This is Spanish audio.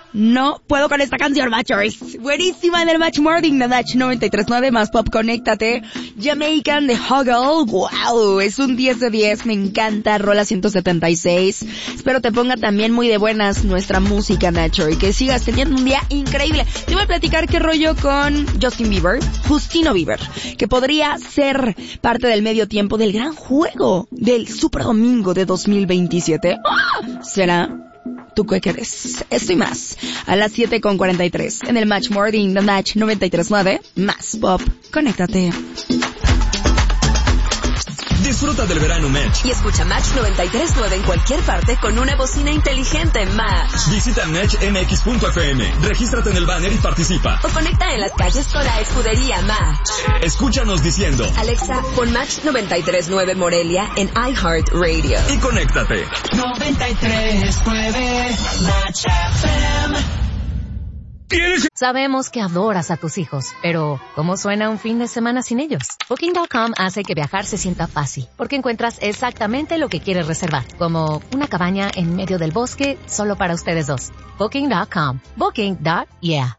No puedo con esta canción, Matchers. Buenísima en el Match Morning de Match 93.9 más Pop, conéctate. Jamaican de Huggle. Wow, es un 10 de 10. Me encanta. Rola 176. Espero te ponga también muy de buenas nuestra música, Nacho, y que sigas teniendo un día increíble. Te voy a platicar qué rollo con Justin Bieber, Justino Bieber, que podría ser parte del medio tiempo del gran juego del Super Domingo de 2027. ¡Ah! ¿Será? ¿Tú qué crees? Esto y más a las 7:43 en el Match Morning de Match 93.9 más Pop. Conéctate. Disfruta del verano Match. Y escucha Match 93.9 en cualquier parte con una bocina inteligente Match. Visita matchmx.fm, regístrate en el banner y participa. O conecta en las calles con la escudería Match. Escúchanos diciendo: Alexa, pon Match 93.9 Morelia en iHeartRadio. Y conéctate. 93.9 Match FM. Sabemos que adoras a tus hijos, pero ¿cómo suena un fin de semana sin ellos? Booking.com hace que viajar se sienta fácil, porque encuentras exactamente lo que quieres reservar, como una cabaña en medio del bosque solo para ustedes dos. Booking.com. Booking.yeah.